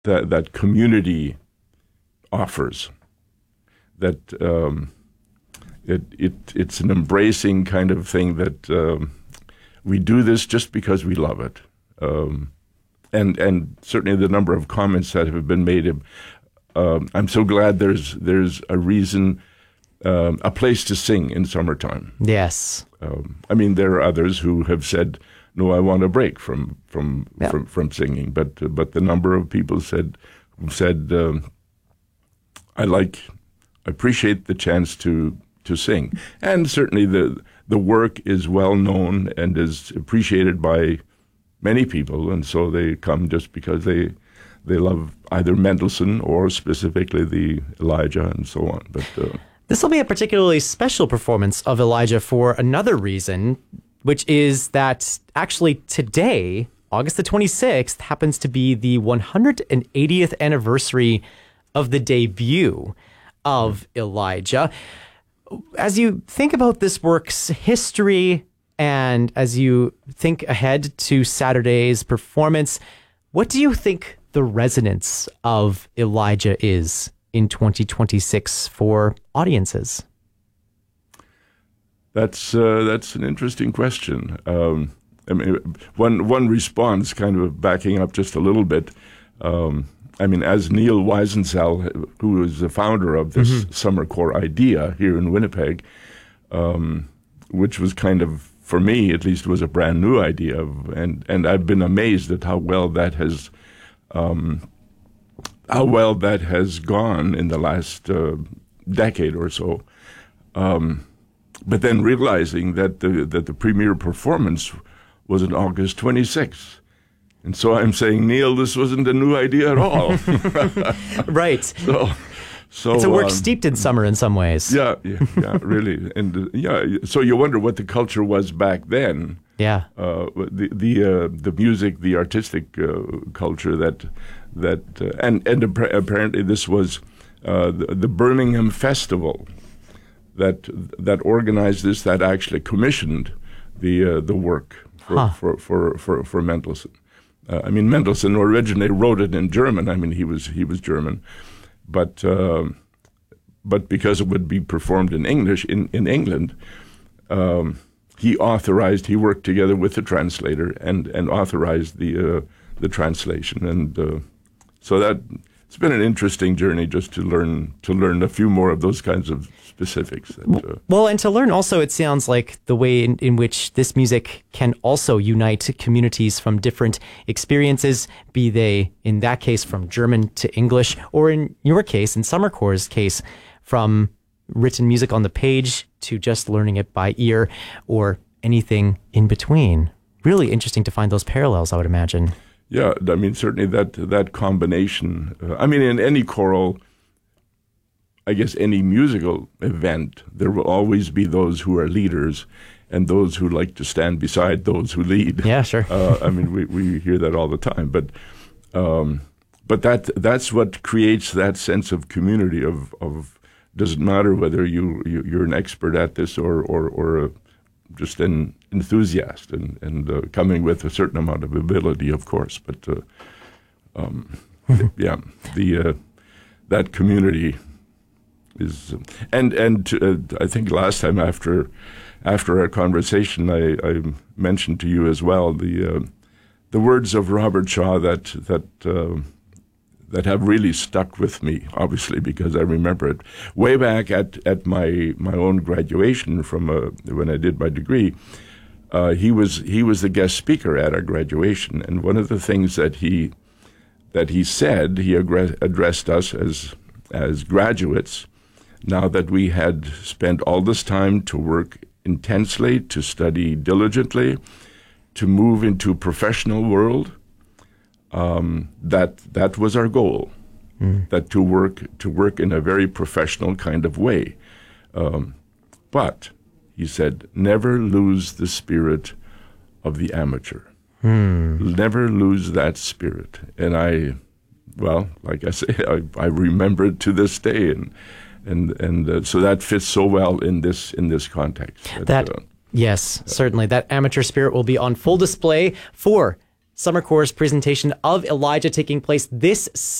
that community offers. That it's an embracing kind of thing that we do this just because we love it. And certainly the number of comments that have been made, I'm so glad there's a reason, a place to sing in summertime. Yes. I mean, there are others who have said, "No, I want a break from singing." But the number of people said, "I appreciate the chance to sing," and certainly the work is well known and is appreciated by many people, and so they come just because they love either Mendelssohn or specifically the Elijah and so on. But this will be a particularly special performance of Elijah for another reason, which is that actually today, August the 26th, happens to be the 180th anniversary of the debut of Elijah. As you think about this work's history and as you think ahead to Saturday's performance, what do you think the resonance of Elijah is in 2026 for audiences? That's an interesting question. I mean, one response, kind of backing up just a little bit. I mean, as Neil Weisensell, who is the founder of this summer corps idea here in Winnipeg, which was kind of, for me at least, was a brand new idea, and I've been amazed at how well that has gone in the last decade or so. But then realizing that the premiere performance was on August 26th. And so I'm saying, Neil, this wasn't a new idea at all. Right. So it's a work steeped in summer in some ways. Yeah, really. And so you wonder what the culture was back then. Yeah. The music, the artistic culture and apparently this was the Birmingham Festival that organized this, that actually commissioned the work for Mendelssohn. I mean, Mendelssohn originally wrote it in German. I mean, he was German, but because it would be performed in English in England, he worked together with the translator and authorized the translation, and so that it's been an interesting journey just to learn a few more of those kinds of specifics. Well, and to learn also, it sounds like the way in which this music can also unite communities from different experiences, be they, in that case, from German to English, or in your case, in Summer Corps' case, from written music on the page to just learning it by ear, or anything in between. Really interesting to find those parallels, I would imagine. Yeah, I mean, certainly that combination. I mean, in any choral, I guess any musical event, there will always be those who are leaders and those who like to stand beside those who lead. Yeah, sure. I mean, we hear that all the time, but that's what creates that sense of community. Of doesn't matter whether you're an expert at this or just an enthusiast and coming with a certain amount of ability, of course. But that community is, and I think last time after our conversation, I mentioned to you as well the words of Robert Shaw that have really stuck with me, obviously, because I remember it way back at my own graduation from when I did my degree. He was the guest speaker at our graduation, and one of the things that he said, he addressed us as graduates. Now that we had spent all this time to work intensely, to study diligently, to move into a professional world, that was our goal. That to work in a very professional kind of way. But he said, never lose the spirit of the amateur. Never lose that spirit. And like I say, I remember it to this day, and so that fits so well in this context. Yes, certainly. That amateur spirit will be on full display for summer course presentation of Elijah taking place this